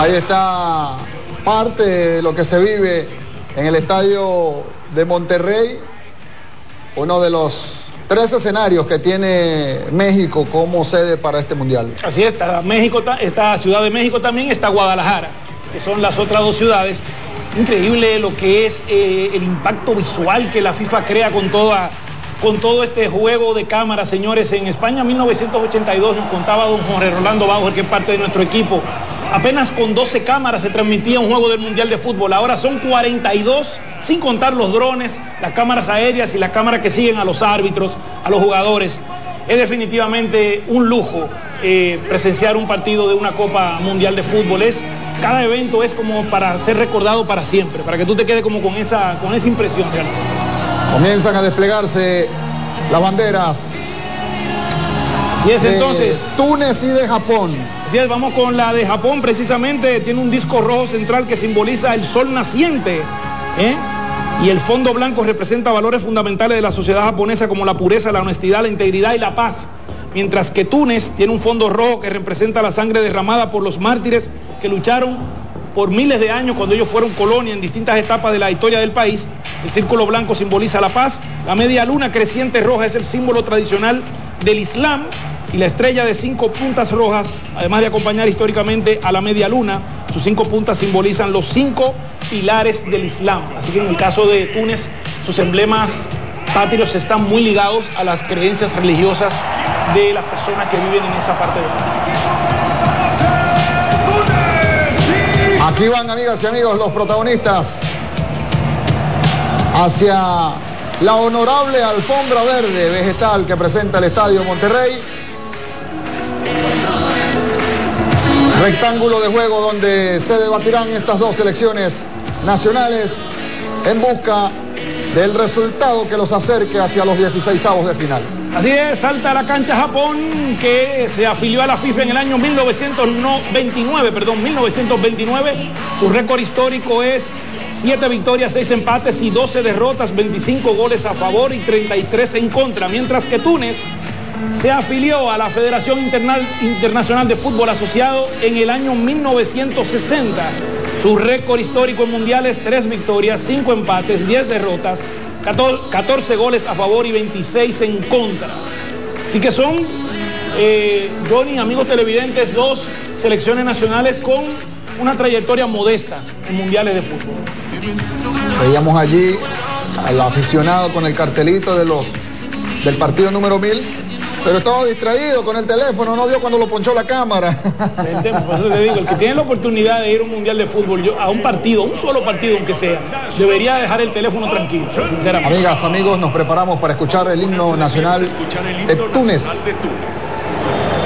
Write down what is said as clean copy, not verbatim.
Ahí está parte de lo que se vive en el estadio de Monterrey, uno de los 3 escenarios que tiene México como sede para este mundial. Así es, está Ciudad de México también, está Guadalajara, que son las otras 2 ciudades. Increíble lo que es el impacto visual que la FIFA crea con todo este juego de cámaras, señores. En España 1982 nos contaba don Jorge Rolando Bauer, que es parte de nuestro equipo, apenas con 12 cámaras se transmitía un juego del Mundial de Fútbol. Ahora son 42, sin contar los drones, las cámaras aéreas y las cámaras que siguen a los árbitros, a los jugadores. Es definitivamente un lujo presenciar un partido de una Copa Mundial de Fútbol. Cada evento es como para ser recordado para siempre, para que tú te quedes como con esa impresión realmente. Comienzan a desplegarse las banderas. Así es, entonces. Túnez y de Japón. Así es, vamos con la de Japón, precisamente. Tiene un disco rojo central que simboliza el sol naciente, y el fondo blanco representa valores fundamentales de la sociedad japonesa como la pureza, la honestidad, la integridad y la paz. Mientras que Túnez tiene un fondo rojo que representa la sangre derramada por los mártires que lucharon por miles de años cuando ellos fueron colonia en distintas etapas de la historia del país. El círculo blanco simboliza la paz, la media luna creciente roja es el símbolo tradicional del Islam y la estrella de 5 puntas rojas, además de acompañar históricamente a la media luna, sus 5 puntas simbolizan los 5 pilares del Islam. Así que en el caso de Túnez, sus emblemas patrios están muy ligados a las creencias religiosas de las personas que viven en esa parte del país. Aquí van, amigas y amigos, los protagonistas hacia la honorable alfombra verde vegetal que presenta el Estadio Monterrey. Rectángulo de juego donde se debatirán estas 2 selecciones nacionales en busca del resultado que los acerque hacia los 16avos de final. Así es, salta a la cancha Japón, que se afilió a la FIFA en el año 1929. Su récord histórico es 7 victorias, 6 empates y 12 derrotas, 25 goles a favor y 33 en contra. Mientras que Túnez se afilió a la Federación Internacional de Fútbol Asociado en el año 1960. Su récord histórico en mundiales, 3 victorias, 5 empates, 10 derrotas, 14 goles a favor y 26 en contra. Así que son, Johnny, amigos televidentes, 2 selecciones nacionales con una trayectoria modesta en mundiales de fútbol. Veíamos allí al aficionado con el cartelito del partido número 1000, pero estaba distraído con el teléfono, no vio cuando lo ponchó la cámara. Por eso te digo, el que tiene la oportunidad de ir a un mundial de fútbol, a un partido, un solo partido aunque sea, debería dejar el teléfono tranquilo, sinceramente. Amigas, amigos, nos preparamos para escuchar el himno nacional de Túnez.